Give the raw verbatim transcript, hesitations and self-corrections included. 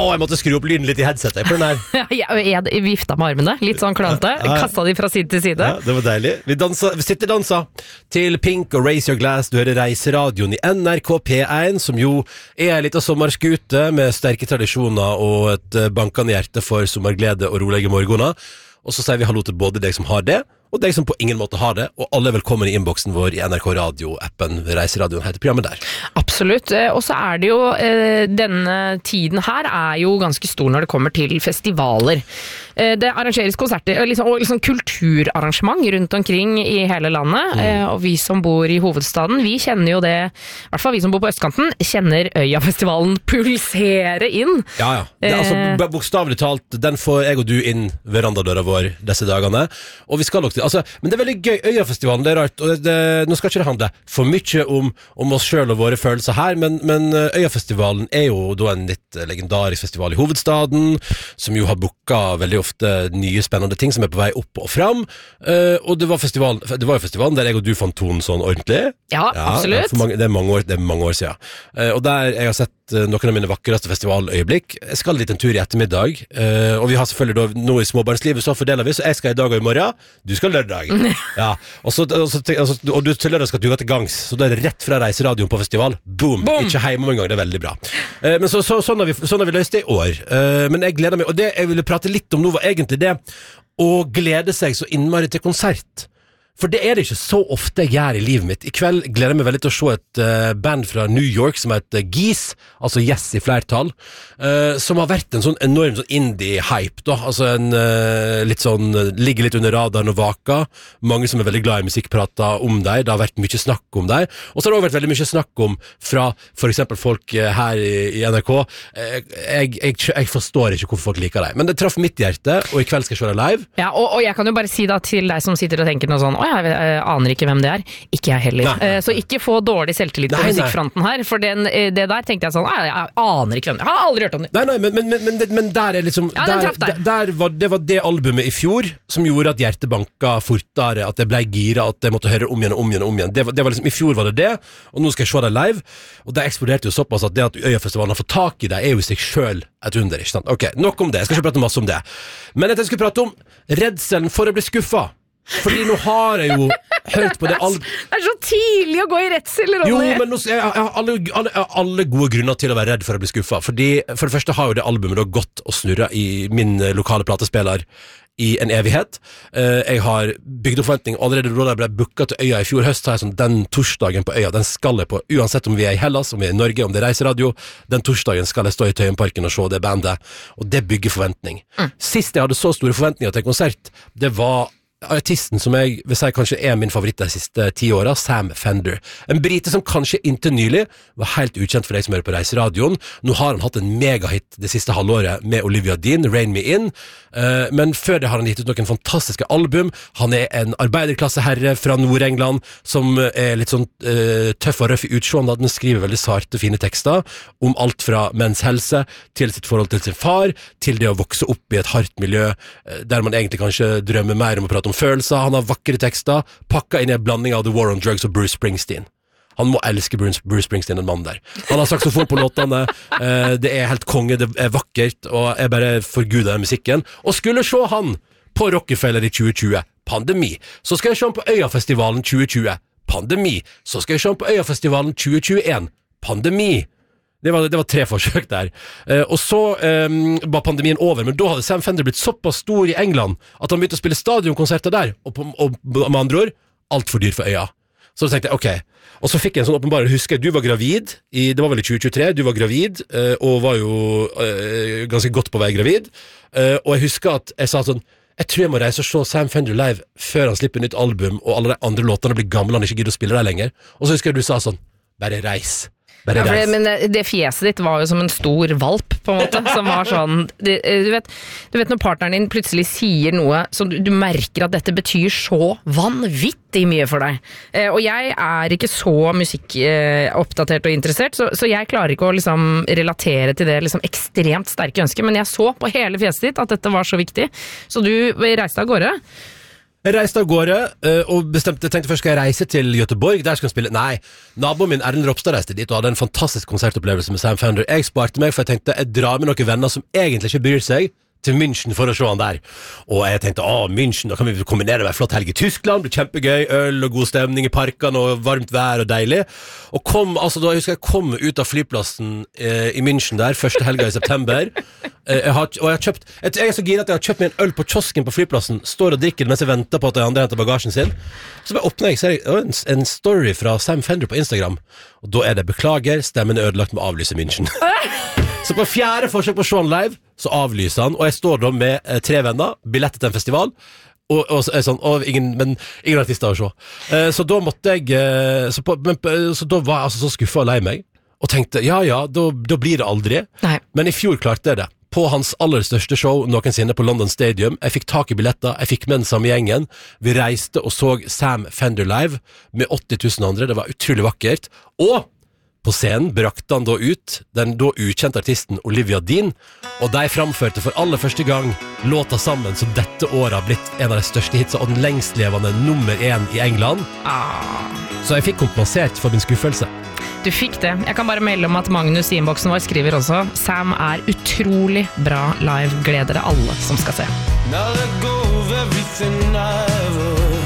Åh, jeg måtte skru opp lyden litt i headsetet på den her. jeg, jeg vifta med armene, litt sånn klante. Kastet de fra side til side. Ja, det var deilig. Vi, dansa, vi sitter dansa til Pink og Raise Your Glass. Du hører Reiseradioen i N R K P one, som jo er en liten sommerskute med sterke tradisjoner og et bankende hjerte for sommerglede og rolige morgener. Og så sier vi hallo til både deg som har det, og deg som på ingen måte har det, og alle er velkommen i innboksen vår i N R K Radio-appen. Reiseradioen heter programmet der. Absolutt, og så er det jo, denne tiden her er jo ganske stor når det kommer til festivaler. Det arrangeres konserter, liksom, og liksom kulturarrangement rundt omkring i hele landet, mm. og vi som bor i hovedstaden, vi kjenner jo det, i hvert fall vi som bor på østkanten, kjenner Øyafestivalen pulsere inn. Ja, ja. Det, altså, bokstavelig talt, den får jeg og du inn verandadøra vår disse dagene, og vi skal nok til Altså, men det er veldig gøy, Øyafestivalen, det er rart, og det, nå skal ikke det handle for mye om, om oss selv og våre følelser her, men, men Øyafestivalen er jo da en litt legendarisk festival i hovedstaden, som jo har booket veldig ofte nye spennende ting som er på vei opp og fram, uh, og det var, festivalen, det var jo festivalen der jeg og du fant tonen sånn ordentlig. Ja, ja absolutt. For mange, det, er mange år, det er mange år siden. Uh, og der jeg har sett noen av mine vakreste festivaløyeblikk. Jeg skal litt en tur i ettermiddag, uh, og vi har selvfølgelig da, nå i småbarnslivet så fordeler vi, så jeg skal i dag og i morgen, du skal lørdag. Ja, og, så, og, så, og, så, og du til lørdag skal du gå til gangs, så da er det rett fra Reiseradioen på festival. Boom! Boom. Ikke hjemme om en gang, det er veldig bra. Uh, men så, så, sånn, har vi, sånn har vi løst det i år. Uh, men jeg gleder meg, og det jeg ville prate litt om nå var egentlig det, å glede seg så innmari til konsert. For det er det ikke så ofte jeg gjør i livet mitt. I kveld gleder jeg meg veldig til å se et uh, band fra New York som heter Geese, altså Yes i flertall, uh, som har vært en sånn enorm sånn indie-hype da, altså en uh, litt sånn, uh, ligger litt under radaren og vaka. Mange som er veldig glad i musikk prater om deg, det har vært mye snakk om deg, og så har det også vært veldig mye snakk om fra for eksempel folk uh, her i, i N R K. Uh, jeg, jeg, jeg forstår ikke hvorfor folk liker deg, men det traff mitt hjerte, og i kveld skal jeg se deg live. Ja, og, og jeg kan jo bare si da til deg som sitter og tenker noe sånn, å jeg aner ikke hvem det er. Ikke jeg heller. Nei, nei, nei. Så ikke få dårlig selvtillit på nei, musikkfronten her, for den, det der tenkte jeg sånn, jeg, jeg aner ikke hvem det er. Jeg har aldri hørt om det. Nei, nei, men, men, men, men, men der er liksom, ja, der, der, der var, det var det albumet i fjor som gjorde at hjertet banka fortere, at jeg ble gira, at jeg måtte høre om igjen og om igjen og om igjen. Det var, det var liksom, i fjor var det det, og nå skal jeg se deg live, og det eksploderte jo såpass at det at Øyafestivalen har fått tak i deg, er jo i seg selv et under, ikke sant? Ok, nok om det, jeg skal ikke prate masse om det. Men jeg skal prate om redselen for å bli skuffet. Fordi nå har jeg jo hørt på det all... Det er så tidlig å gå i redsel, Ronny. Jo, men nå, jeg, jeg har alle, alle, alle gode grunner til å være redd for å bli skuffet. Fordi for det første har jo det albumet da gått og snurret i min lokale platespiller i en evighet. Jeg har bygd opp forventning. Allerede da jeg ble booket til Øya i fjor høst, så har jeg sånn, den torsdagen på Øya, den skal jeg på, uansett om vi er i Hellas, om vi er i Norge, om det er Reiseradio, den torsdagen skal jeg stå i Tøyenparken og se det bandet, og det bygger forventning. Mm. Sist jeg hadde så store forventninger til konsert, det var artisten som jeg vil si kanskje er min favoritt de siste ti årene, Sam Fender. En brite som kanskje inntil nylig var helt ukjent for deg som hører på Reiseradioen. Nå har han hatt en megahit det siste halvåret med Olivia Dean, Rain Me In, uh, men før det har han gitt ut noen fantastiske album. Han er en arbeiderklasseherre fra Nord-England som er litt sånn uh, tøff og røff i utsjående. Han skriver veldig sarte, fine tekster om alt fra menns helse til sitt forhold til sin far, til det å vokse opp i et hardt miljø uh, der man egentlig kanskje drømmer mer om å prate om følelser. Han har vakre tekster, pakka inn i en blanding av The War on Drugs og Bruce Springsteen. Han må elske Bruce, Bruce Springsteen, en mann der. Han har saksofon på låtene, eh, det er helt konge, det er vakkert, og jeg bare forguder den musikken. Og skulle se han på Rockefeller i tjue tjue, pandemi. Så skal jeg se han på Øyafestivalen tjue tjue, pandemi. Så skal jeg se han på Øyafestivalen tjue tjueen, pandemi. Det var, det var tre forsøk der. Eh, og så eh, var pandemien over, men da hadde Sam Fender blitt såpass stor i England at han begynte å spille stadionkonserter der, og, på, og med andre ord, alt for dyr for Øya. Så da tenkte jeg, ok. Og så fikk jeg en sånn åpenbaring, husker jeg, du var gravid, i, det var vel i tjue tjuetre, du var gravid, eh, og var jo eh, ganske godt på vei gravid, eh, og jeg husker at jeg sa sånn, jeg tror jeg må reise og se Sam Fender live før han slipper nytt album, og alle de andre låtene blir gamle, han ikke gidder å spille der lenger. Og så husker jeg du sa sånn, bare reis. Ja, det, men det fjeset ditt var jo som en stor valp på en måte, som var sånn det, du, vet, du vet når partneren din plutselig sier noe som du, du merker at dette betyr så vanvittig mye for deg, eh, og jeg er ikke så musikkoppdatert og interessert, så, så jeg klarer ikke å liksom relatere til det liksom ekstremt sterke ønsket, men jeg så på hele fjeset ditt at dette var så viktig, så du reiste av gårde. Jeg reiste av gårde uh, og bestemte, tenkte først skal jeg reise til Göteborg, der skal jeg spille. Nei, naboen min Erlend Ropstad reiste dit og hadde en fantastisk konsertopplevelse med Sam Fender. Jeg sparte meg, for jeg tenkte jeg drar med noen venner som egentlig ikke bryr seg, til München for å se han der. Og jeg tenkte, å, München, da kan vi kombinere med en flott helg i Tyskland, blir kjempegøy, øl og god stemning i parkene og varmt vær og deilig. Og kom, altså da jeg husker jeg kom ut av flyplassen eh, i München der, første helga i september, eh, jeg har, og jeg har kjøpt, jeg, jeg er så gira at jeg har kjøpt meg en øl på kiosken på flyplassen, står og drikker mens jeg venter på at de andre henter bagasjen sin. Så bare åpner jeg, ser jeg en, en story fra Sam Fender på Instagram, og da er det beklager, stemmen er ødelagt med å avlyse München. Så på fjerde forsøk på å se han live, så avlyser han, og jeg står da med eh, tre venner, billetter til en festival, og, og så er det sånn, og ingen, men ingen artister å se. Eh, så da måtte jeg, eh, så, på, men, så da var jeg altså så skuffet og lei meg, og tenkte, ja ja, da, da blir det aldri. Nei. Men i fjor klarte jeg det. På hans aller største show noensinne på London Stadium. Jeg fikk tak i billetter, jeg fikk med den samme gjengen. Vi reiste og så Sam Fender live med åtti tusen andre, det var utrolig vakkert. Og på scenen brakte han da ut den da ukjente artisten Olivia Dean, og de framførte for aller første gang låta sammen som dette året har blitt en av de største hitsa og den lengstlevende nummer én i England. Ah. Så jeg fikk kompensert for min skuffelse. Du fikk det. Jeg kan bare melde om at Magnus i innboksen vår skriver også, Sam er utrolig bra live, gleder det alle som skal se. Now let go of everything I ever